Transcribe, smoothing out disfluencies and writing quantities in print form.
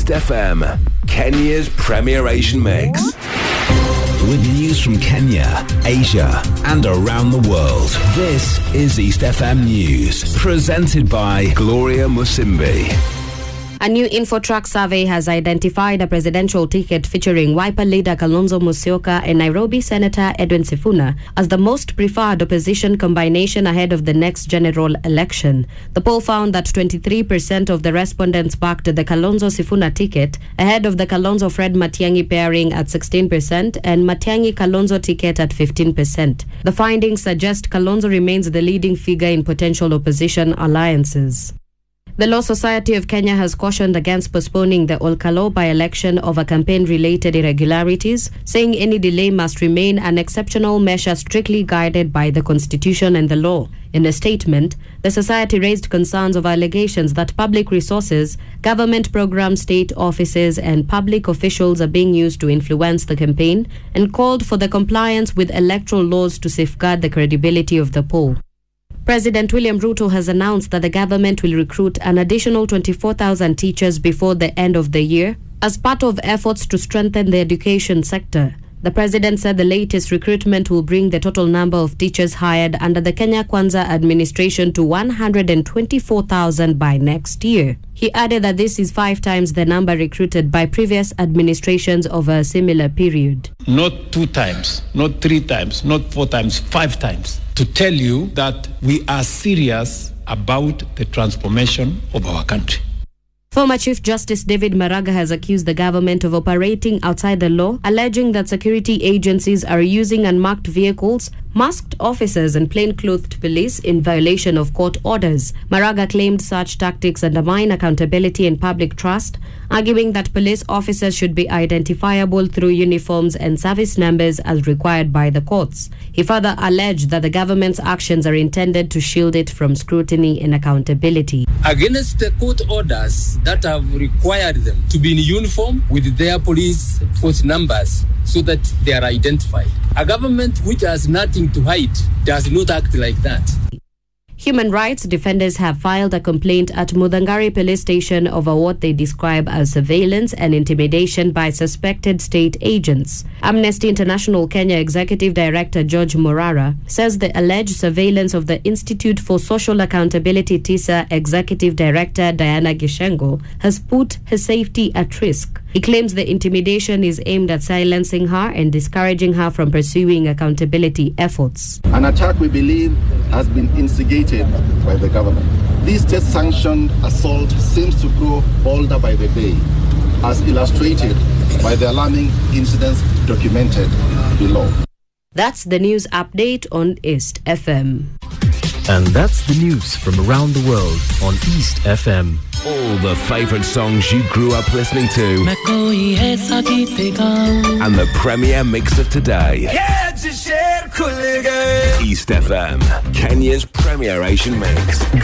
East FM, Kenya's Premier Asian Mix. With news from Kenya, Asia, and around the world. This is East FM News, presented by Gloria Musimbi. A new InfoTrack survey has identified a presidential ticket featuring Wiper leader Kalonzo Musyoka and Nairobi Senator Edwin Sifuna as the most preferred opposition combination ahead of the next general election. The poll found that 23% of the respondents backed the Kalonzo-Sifuna ticket ahead of the Kalonzo-Fred Matiang'i pairing at 16% and Matiang'i-Kalonzo ticket at 15%. The findings suggest Kalonzo remains the leading figure in potential opposition alliances. The Law Society of Kenya has cautioned against postponing the Olkalo by-election over campaign-related irregularities, saying any delay must remain an exceptional measure strictly guided by the Constitution and the law. In a statement, the society raised concerns of allegations that public resources, government programs, state offices, and public officials are being used to influence the campaign and called for the compliance with electoral laws to safeguard the credibility of the poll. President William Ruto has announced that the government will recruit an additional 24,000 teachers before the end of the year as part of efforts to strengthen the education sector. The president said the latest recruitment will bring the total number of teachers hired under the Kenya Kwanza administration to 124,000 by next year. He added that this is 5 times the number recruited by previous administrations over a similar period. Not 2 times, not 3 times, not 4 times, 5 times. To tell you that we are serious about the transformation of our country. Former Chief Justice David Maraga has accused the government of operating outside the law, alleging that security agencies are using unmarked vehicles, masked officers and plain-clothed police in violation of court orders. Maraga claimed such tactics undermine accountability and public trust, arguing that police officers should be identifiable through uniforms and service numbers as required by the courts. He further alleged that the government's actions are intended to shield it from scrutiny and accountability. Against the court orders that have required them to be in uniform with their police force numbers so that they are identified. A government which has nothing to hide does not act like that. Human rights defenders have filed a complaint at Mudangari police station over what they describe as surveillance and intimidation by suspected state agents. Amnesty International Kenya Executive Director George Morara says the alleged surveillance of the Institute for Social Accountability TISA Executive Director Diana Gishengo has put her safety at risk. He claims the intimidation is aimed at silencing her and discouraging her from pursuing accountability efforts. An attack we believe has been instigated by the government. This state-sanctioned assault seems to grow bolder by the day, as illustrated by the alarming incidents documented below. That's the news update on East FM. And that's the news from around the world on East FM. All the favourite songs you grew up listening to. And the premier mix of today. East FM, Kenya's Premier Asian Mix.